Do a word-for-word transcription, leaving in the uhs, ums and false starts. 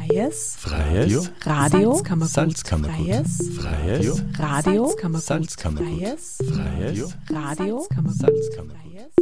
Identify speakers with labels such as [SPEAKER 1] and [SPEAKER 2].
[SPEAKER 1] Freies
[SPEAKER 2] Freies
[SPEAKER 1] Radio
[SPEAKER 2] Salzkammergut. Salzkammergut.
[SPEAKER 1] Freies
[SPEAKER 2] Freies
[SPEAKER 1] Radio
[SPEAKER 2] Salzkammergut.
[SPEAKER 1] Freies
[SPEAKER 2] Freies
[SPEAKER 1] Radio
[SPEAKER 2] Radio
[SPEAKER 1] Salzkammergut.